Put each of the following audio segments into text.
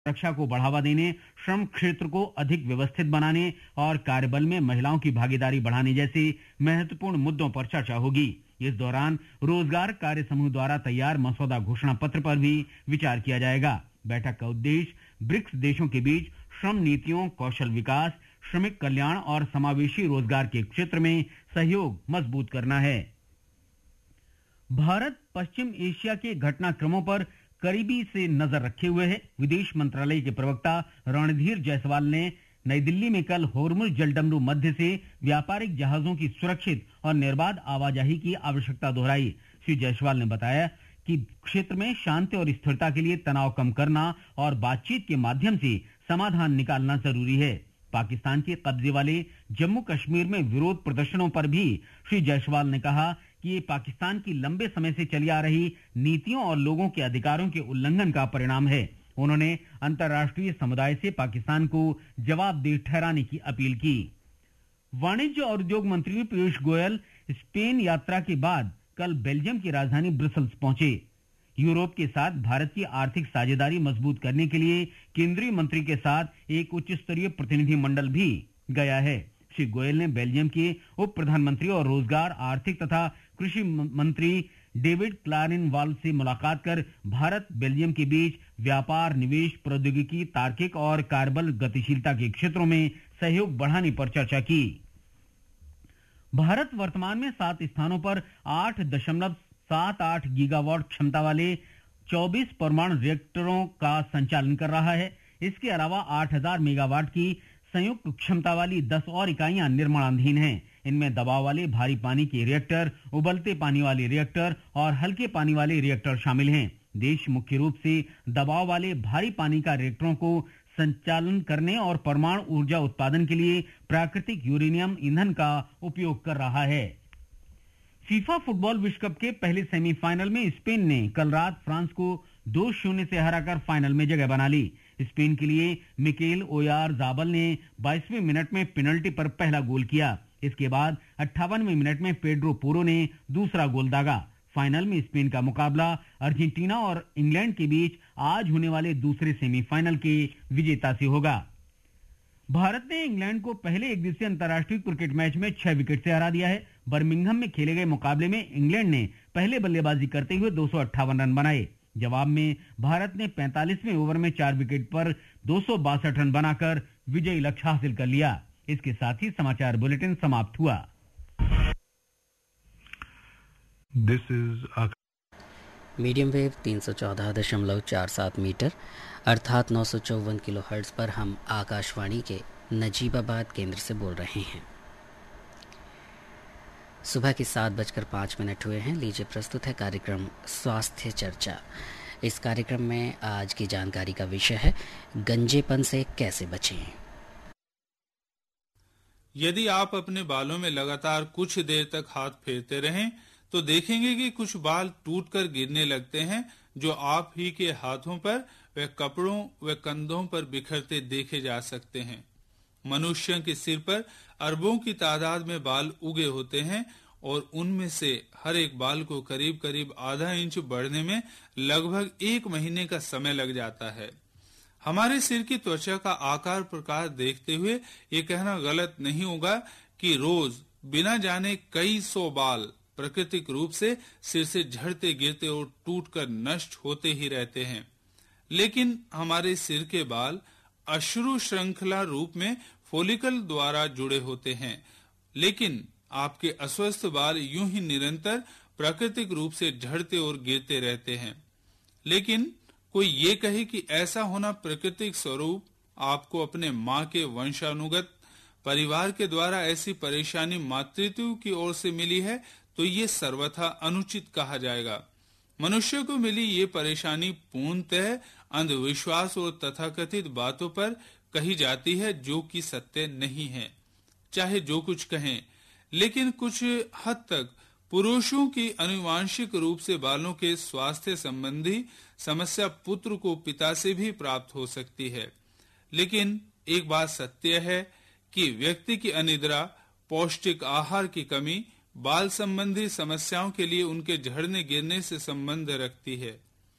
रक्षा को बढ़ावा देने, श्रम क्षेत्र को अधिक व्यवस्थित बनाने और कार्यबल में महिलाओं की भागीदारी बढ़ाने जैसे महत्वपूर्ण मुद्दों पर चर्चा होगी। इस दौरान रोजगार कार्य समूह द्वारा तैयार मसौदा घोषणा पत्र पर भी विचार किया जाएगा। बैठक का उद्देश्य ब्रिक्स देशों के बीच श्रम नीतियों, कौशल विकास, श्रमिक कल्याण और समावेशी रोजगार के क्षेत्र में सहयोग मजबूत करना है। भारत पश्चिम एशिया के घटनाक्रमों पर करीबी से नजर रखे हुए है। विदेश मंत्रालय के प्रवक्ता रणधीर जायसवाल ने नई दिल्ली में कल होर्मुज जलडमरू मध्य से व्यापारिक जहाजों की सुरक्षित और निर्बाध आवाजाही की आवश्यकता दोहराई। श्री जायसवाल ने बताया कि क्षेत्र में शांति और स्थिरता के लिए तनाव कम करना और बातचीत के माध्यम से समाधान निकालना जरूरी है। पाकिस्तान के कब्जे वाले जम्मू कश्मीर में विरोध प्रदर्शनों पर भी श्री जायसवाल ने कहा कि ये पाकिस्तान की लंबे समय से चली आ रही नीतियों और लोगों के अधिकारों के उल्लंघन का परिणाम है। उन्होंने अंतर्राष्ट्रीय समुदाय से पाकिस्तान को जवाबदेह ठहराने की अपील की। वाणिज्य और उद्योग मंत्री पीयूष गोयल स्पेन यात्रा के बाद कल बेल्जियम की राजधानी ब्रसेल्स पहुंचे। यूरोप के साथ भारत की आर्थिक साझेदारी मजबूत करने के लिए केंद्रीय मंत्री के साथ एक उच्च स्तरीय प्रतिनिधि मंडल भी गया है। श्री गोयल ने बेल्जियम के उप प्रधानमंत्री और रोजगार, आर्थिक तथा कृषि मंत्री डेविड क्लारेनवाल से मुलाकात कर भारत बेल्जियम के बीच व्यापार, निवेश, प्रौद्योगिकी, तार्किक और कार्यबल गतिशीलता के क्षेत्रों में सहयोग बढ़ाने पर चर्चा की। भारत वर्तमान में 7 स्थानों पर 8.78 गीगावाट क्षमता वाले 24 परमाणु रिएक्टरों का संचालन कर रहा है। इसके अलावा 8000 मेगावाट की संयुक्त क्षमता वाली 10 और इकाइयां निर्माणाधीन हैं। इनमें दबाव वाले भारी पानी के रिएक्टर, उबलते पानी वाले रिएक्टर और हल्के पानी वाले रिएक्टर शामिल हैं। देश मुख्य रूप से दबाव वाले भारी पानी का रिएक्टरों को संचालन करने और परमाणु ऊर्जा उत्पादन के लिए प्राकृतिक यूरेनियम ईंधन का उपयोग कर रहा है। फीफा फुटबॉल विश्व कप के पहले सेमीफाइनल में स्पेन ने कल रात फ्रांस को 2-0 से हराकर फाइनल में जगह बना ली। स्पेन के लिए मिकेल ओयारजाबल ने 22वें मिनट में पेनल्टी पर पहला गोल किया। इसके बाद 58वें मिनट में पेड्रो पोरो ने दूसरा गोल दागा। फाइनल में स्पेन का मुकाबला अर्जेंटीना और इंग्लैंड के बीच आज होने वाले दूसरे सेमीफाइनल के विजेता से होगा। भारत ने इंग्लैंड को पहले एक दिवसीय अंतर्राष्ट्रीय क्रिकेट मैच में 6 विकेट से हरा दिया है। बर्मिंघम में खेले गए मुकाबले में इंग्लैंड ने पहले बल्लेबाजी करते हुए 258 रन बनाए। जवाब में भारत ने 45वें ओवर में 4 विकेट पर 262 रन बनाकर विजयी लक्ष्य हासिल कर लिया। इसके साथ ही समाचार बुलेटिन समाप्त हुआ। मीडियम वेव 314.47 मीटर अर्थात 954 किलोहर्ट्ज पर हम आकाशवाणी के नजीबाबाद केंद्र से बोल रहे हैं। सुबह के 7:05 हुए हैं। लीजिए प्रस्तुत है कार्यक्रम स्वास्थ्य चर्चा। इस कार्यक्रम में आज की जानकारी का विषय है गंजेपन से कैसे बचें। यदि आप अपने बालों में लगातार कुछ देर तक हाथ फेरते रहें तो देखेंगे कि कुछ बाल टूटकर गिरने लगते हैं, जो आप ही के हाथों पर व कपड़ों व कंधों पर बिखरते देखे जा सकते हैं। मनुष्यों के सिर पर अरबों की तादाद में बाल उगे होते हैं और उनमें से हर एक बाल को करीब करीब आधा इंच बढ़ने में लगभग 1 महीने का समय लग जाता है। हमारे सिर की त्वचा का आकार प्रकार देखते हुए ये कहना गलत नहीं होगा कि रोज बिना जाने कई 100 बाल प्राकृतिक रूप से सिर से झड़ते गिरते और टूटकर नष्ट होते ही रहते हैं। लेकिन हमारे सिर के बाल अश्रु श्रृंखला रूप में फोलिकल द्वारा जुड़े होते हैं, लेकिन आपके अस्वस्थ बाल यूं ही निरंतर प्राकृतिक रूप से झड़ते और गिरते रहते हैं। लेकिन कोई ये कहे कि ऐसा होना प्राकृतिक स्वरूप आपको अपने माँ के वंशानुगत परिवार के द्वारा ऐसी परेशानी मातृत्व की ओर से मिली है तो ये सर्वथा अनुचित कहा जाएगा। मनुष्य को मिली ये परेशानी पूर्णतः अंधविश्वास और तथाकथित बातों पर कही जाती है जो कि सत्य नहीं है। चाहे जो कुछ कहें, लेकिन कुछ हद तक पुरुषों की आनुवांशिक रूप से बालों के स्वास्थ्य संबंधी समस्या पुत्र को पिता से भी प्राप्त हो सकती है। लेकिन एक बात सत्य है कि व्यक्ति की अनिद्रा, पौष्टिक आहार की कमी बाल संबंधी समस्याओं के लिए उनके झड़ने गिरने से संबंध रखती है।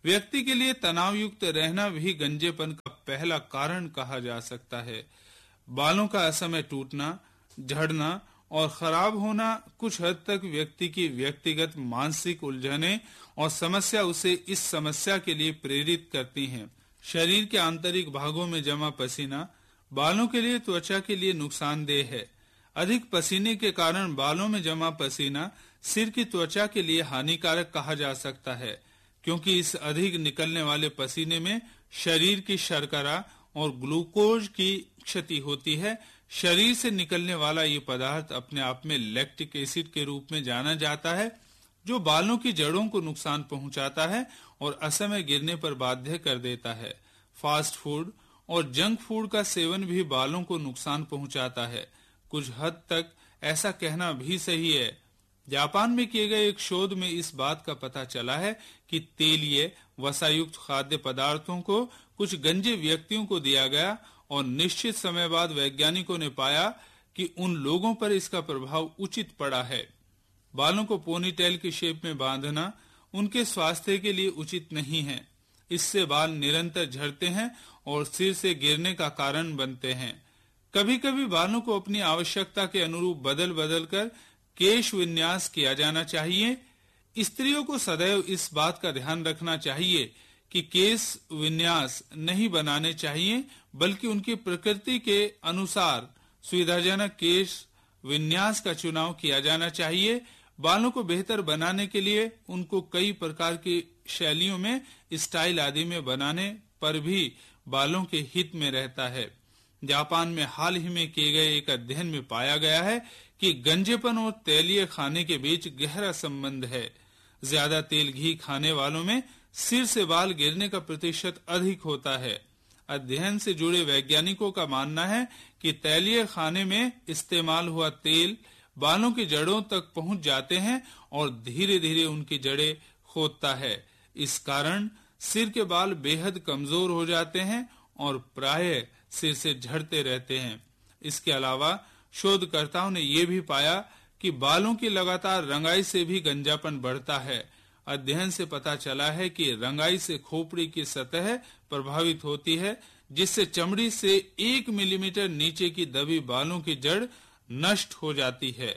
व्यक्ति के लिए तनाव युक्त रहना भी गंजेपन का पहला कारण कहा जा सकता है। बालों का असमय टूटना, झड़ना और खराब होना कुछ हद तक व्यक्ति की व्यक्तिगत मानसिक उलझने और समस्या उसे इस समस्या के लिए प्रेरित करती हैं। शरीर के आंतरिक भागों में जमा पसीना बालों के लिए त्वचा के लिए नुकसानदेह है। अधिक पसीने के कारण बालों में जमा पसीना सिर की त्वचा के लिए हानिकारक कहा जा सकता है, क्योंकि इस अधिक निकलने वाले पसीने में शरीर की शर्करा और ग्लूकोज की क्षति होती है। शरीर से निकलने वाला ये पदार्थ अपने आप में लैक्टिक एसिड के रूप में जाना जाता है, जो बालों की जड़ों को नुकसान पहुंचाता है और असमय गिरने पर बाध्य कर देता है। फास्ट फूड और जंक फूड का सेवन भी बालों को नुकसान पहुंचाता है। कुछ हद तक ऐसा कहना भी सही है। जापान में किए गए एक शोध में इस बात का पता चला है कि तेलीय वसायुक्त खाद्य पदार्थों को कुछ गंजे व्यक्तियों को दिया गया और निश्चित समय बाद वैज्ञानिकों ने पाया कि उन लोगों पर इसका प्रभाव उचित पड़ा है। बालों को पोनीटेल की शेप में बांधना उनके स्वास्थ्य के लिए उचित नहीं है। इससे बाल निरंतर झड़ते हैं और सिर से गिरने का कारण बनते हैं। कभी कभी बालों को अपनी आवश्यकता के अनुरूप बदल बदल कर केश विन्यास किया जाना चाहिए। स्त्रियों को सदैव इस बात का ध्यान रखना चाहिए कि केश विन्यास नहीं बनाने चाहिए, बल्कि उनकी प्रकृति के अनुसार सुविधाजनक केश विन्यास का चुनाव किया जाना चाहिए। बालों को बेहतर बनाने के लिए उनको कई प्रकार की शैलियों में, स्टाइल आदि में बनाने पर भी बालों के हित में रहता है। जापान में हाल ही में किए गए एक अध्ययन में पाया गया है कि गंजेपन और तैलीय खाने के बीच गहरा संबंध है। ज्यादा तेल घी खाने वालों में सिर से बाल गिरने का प्रतिशत अधिक होता है। अध्ययन से जुड़े वैज्ञानिकों का मानना है कि तैलीय खाने में इस्तेमाल हुआ तेल बालों की जड़ों तक पहुंच जाते हैं और धीरे धीरे उनकी जड़ें खोदता है। इस कारण सिर के बाल बेहद कमजोर हो जाते हैं और प्रायः सिर से झड़ते रहते हैं। इसके अलावा शोधकर्ताओं ने यह भी पाया कि बालों की लगातार रंगाई से भी गंजापन बढ़ता है। अध्ययन से पता चला है कि रंगाई से खोपड़ी की सतह प्रभावित होती है, जिससे चमड़ी से 1 मिलीमीटर नीचे की दबी बालों की जड़ नष्ट हो जाती है।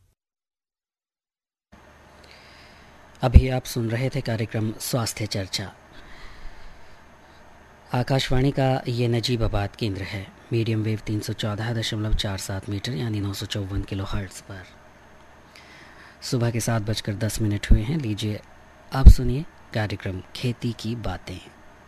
अभी आप सुन रहे थे कार्यक्रम स्वास्थ्य चर्चा। आकाशवाणी का ये नजीबाबाद केंद्र है। मीडियम वेव 314.47 मीटर यानी 954 किलोहर्ट्ज पर। सुबह के 7:10 हुए हैं। लीजिए आप सुनिए कार्यक्रम खेती की बातें।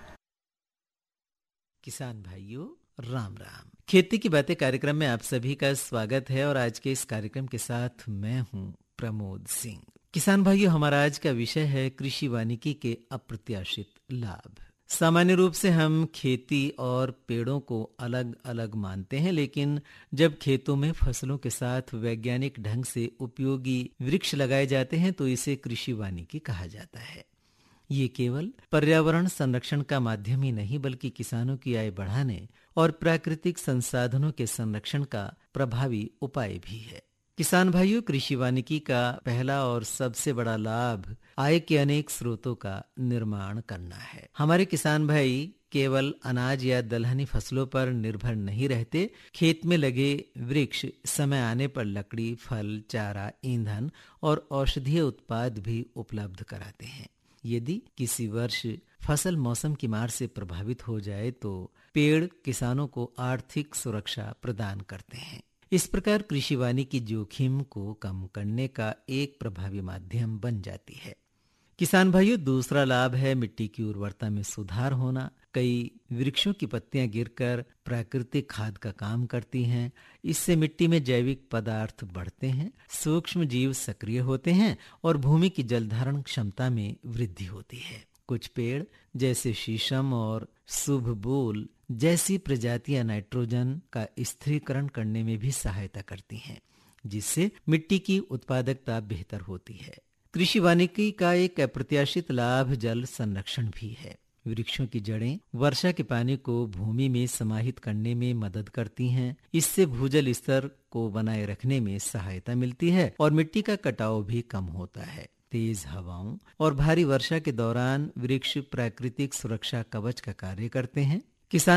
किसान भाइयों राम राम। खेती की बातें कार्यक्रम में आप सभी का स्वागत है और आज के इस कार्यक्रम के साथ मैं हूं प्रमोद सिंह। किसान भाइयों, हमारा आज का विषय है कृषि वानिकी के अप्रत्याशित लाभ। सामान्य रूप से हम खेती और पेड़ों को अलग अलग मानते हैं, लेकिन जब खेतों में फसलों के साथ वैज्ञानिक ढंग से उपयोगी वृक्ष लगाए जाते हैं तो इसे कृषि वानिकी कहा जाता है। ये केवल पर्यावरण संरक्षण का माध्यम ही नहीं, बल्कि किसानों की आय बढ़ाने और प्राकृतिक संसाधनों के संरक्षण का प्रभावी उपाय भी है। किसान भाइयों, कृषि वानिकी का पहला और सबसे बड़ा लाभ आय के अनेक स्रोतों का निर्माण करना है। हमारे किसान भाई केवल अनाज या दलहनी फसलों पर निर्भर नहीं रहते। खेत में लगे वृक्ष समय आने पर लकड़ी, फल, चारा, ईंधन और औषधीय उत्पाद भी उपलब्ध कराते हैं। यदि किसी वर्ष फसल मौसम की मार से प्रभावित हो जाए तो पेड़ किसानों को आर्थिक सुरक्षा प्रदान करते हैं। इस प्रकार कृषि वानिकी जोखिम को कम करने का एक प्रभावी माध्यम बन जाती है। किसान भाइयों, दूसरा लाभ है मिट्टी की उर्वरता में सुधार होना। कई वृक्षों की पत्तियां गिरकर प्राकृतिक खाद का काम करती हैं। इससे मिट्टी में जैविक पदार्थ बढ़ते हैं, सूक्ष्म जीव सक्रिय होते हैं और भूमि की जलधारण क्षमता में वृद्धि होती है। कुछ पेड़ जैसे शीशम और शुभबोल जैसी प्रजातियां नाइट्रोजन का स्थिरीकरण करने में भी सहायता करती हैं, जिससे मिट्टी की उत्पादकता बेहतर होती है। कृषि वानिकी का एक अप्रत्याशित लाभ जल संरक्षण भी है। वृक्षों की जड़ें वर्षा के पानी को भूमि में समाहित करने में मदद करती हैं। इससे भूजल स्तर को बनाए रखने में सहायता मिलती है और मिट्टी का कटाव भी कम होता है। तेज हवाओं और भारी वर्षा के दौरान वृक्ष प्राकृतिक सुरक्षा कवच का कार्य करते हैं। किसान